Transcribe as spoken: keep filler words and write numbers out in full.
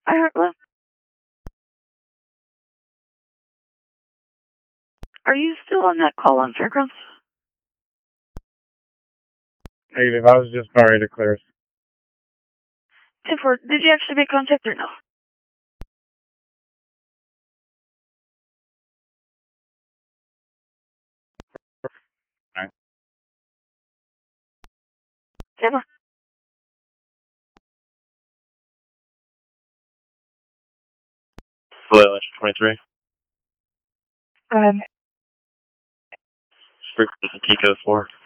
I heard what? Are you still on that call on Fairgrounds? Negative, I was just about ready to clear. ten four, did you actually make contact or no? Alright. ten four. Hello, twenty-three. Go ahead. Frequency T code four.